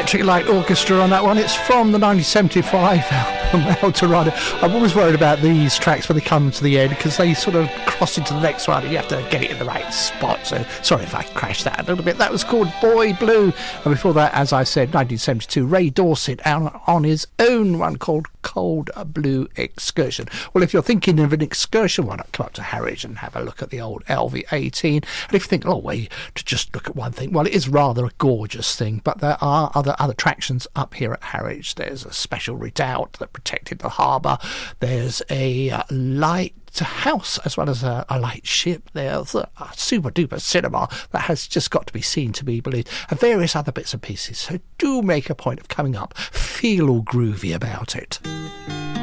Electric Light Orchestra on that one. It's from the 1975 album El Dorado. I'm always worried about these tracks when they come to the end because they sort of cross into the next one and you have to get it in the right spot. So sorry if I crashed that a little bit. That was called Boy Blue. And before that, as I said, 1972, Ray Dorset on his own one called Cold Blue Excursion. Well, if you're thinking of an excursion, why not come up to Harwich and have a look at the old LV18? And if you think, oh, way to just look at one thing, well, it is rather a gorgeous thing, but there are other attractions up here at Harwich. There's a special redoubt that protected the harbour. There's a lighthouse as well as a light ship. There's a super duper cinema that has just got to be seen to be believed, and various other bits and pieces. So do make a point of coming up. Feel all groovy about it.